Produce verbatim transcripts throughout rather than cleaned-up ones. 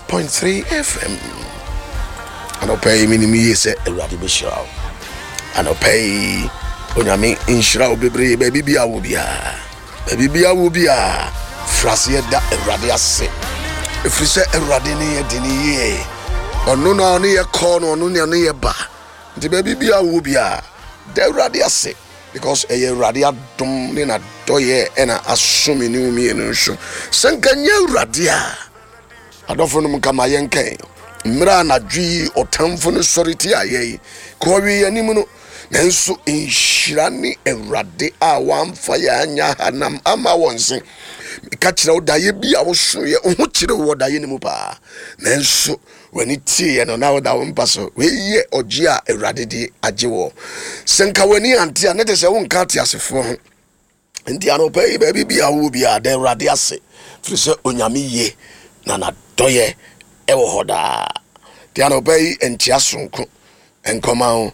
point three F M. And I'll pay me say a ratty bishop. And I'll pay Onyame inshra obebre baby bia wo bia. Baby bia wo bia. Frasie da erade ase. Efri se erade ne ye dini ye. Ono na ono ye call no ono ne ono ye ba. Nti baby bia wo bia. Da erade ase. Because a erade adom ne na doye ena asumi ni umi enu nso. Sankanya erade a. Adofo no mkama yenken. Mra na dwi otamfo no soriti aye. Ko wi anim no nanso inshirani erade a wamfa ya anya hanam ama wonse ka kire wo daye bia wo soye wo kire wo daye ni mu pa nanso wani tie no na wo da wo mpaso we ye oji a erade di age wo senka wani ante a ne de se wo nka ate asefo ho ndi ano pe baby bia wo bia de erade ase firi se onyame ye na na doye e wo hoda ti ano pe entia sonko enkoma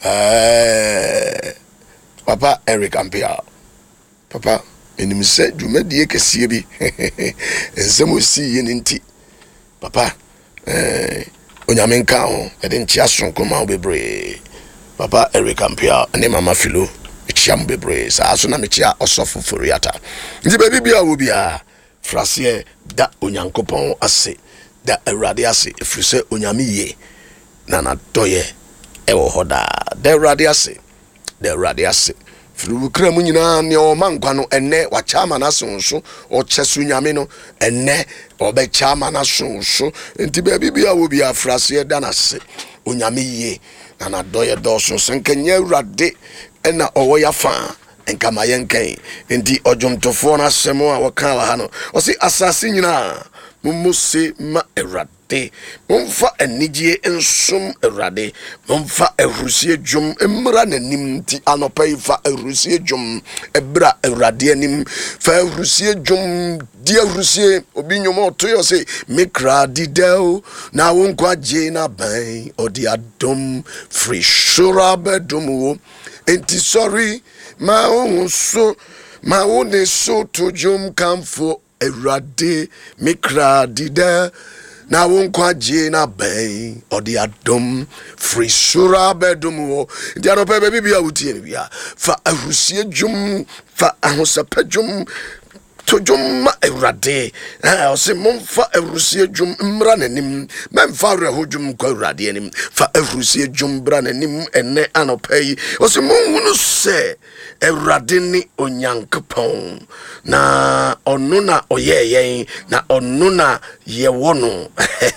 Uh, Papa Eric Ampia. Papa, and him said, you made the Ekasibi. And some will see in inti. Papa, uh, Onyamenka, I didn't just come out be brave. Papa Eric Ampia, and Mama Philo, it shall be brave. So as soon as Michia or suffer for Riata. The baby beer will be a Frassier, that Onyankopon, I say, that a radiasi, if you say Onyami, Nana Doye. Ewo hoda de radiase de radiase fru kramu nyina ne o mankwa no enne wa chama na sonso o chesu nyame no enne o be chama na sonso enti ba bibia wo bia frase da na se onyame ye na na doye doso senkenya urade ena owo ya fa enka mayenken enti ojomtofo na semo a waka wa ha no o se asase nyina mumuse ma erade Mumfa enijie ensum erade mumfa erusie jum emra nanim ti anopai fa erusie jum ebra erade anim fa erusie jum dia erusie obi nyomo to yo say mikra didel na wonkwa je na ban odi adom free shura bedum wo enti sorry ma onso ma wone so to jum kamfo erade mikra didel na wonkwa je na ben odi adom free shura bedum wo ndi anope baby bia wutie ni bia fa ahusie dwum fa ahosapa dwum to dwum ma erade eh o se momfa ahusie dwum mra nanim memfa reho dwum kwa erade anim fa ahusie dwum bra nanim ene anope yi o se monhunu se erade ni onyankopon na onu na oyeye na onu na yewono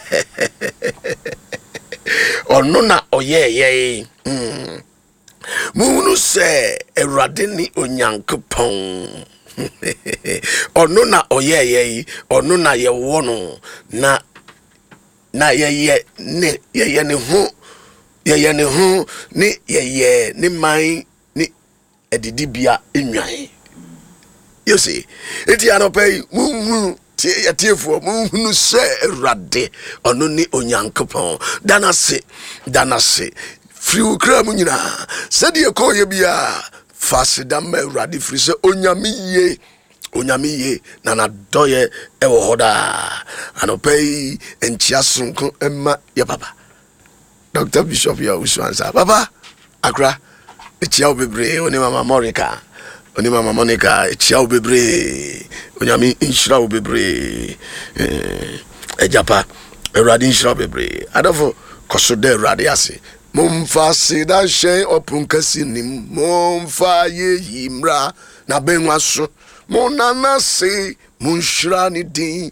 onu na oyeye mm munu se erade ni onyankopon onu na oyeye onu na yewono na na yeye ne yeye ne hu yeye ne hu ni yeye ni man ni edidibia enwan you see eti anopai muhu tie yatiefo muhu se erade ono ni onyankopon danase danase free ukra mu nyina sedi ekoye bia fasidam erade free se onyame ye onyame ye na na doye ewo hoda anopai enchia sonko emma ya papa Doctor Bishop ya uswansa papa akra echia obebre oni mama Morika oni mama Monica echia obebre onyame inshira obebre eh ejapa erade inshira obebre adofo kosode erade ase momfa sida shen opunkasi nim momfa ye yimra na benwa so monana se munshira ni din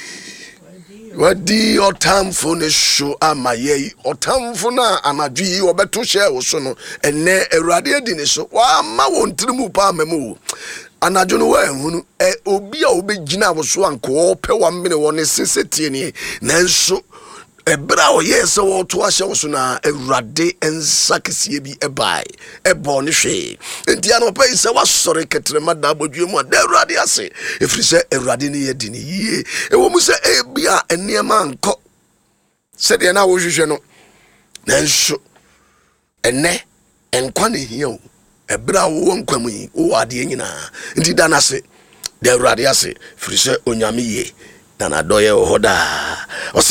wadi otamfo ne sho amaye otamfo na anadwi obeto hye wo so no enne erade adi ne so wa ma wontrimu pa mamu anadwo no wa hunu e obi a obegina wo so anko ope wa mene woni sesetie ni nanso ebra o yes wo to ahye wo so na erade ensakesie bi ebai ebo ne hwe enti ano pe se wa sore ketrema da bodwe mu da erade ase efri se erade ne yedi ne yie e wo mu se ebia eniema anko se de na wo hwehwe no nanso enne enkwa ne hia o ebra wo nkwa mu yi wo ade nyina enti da na se da erade ase efri se onyame ye na na doye hoda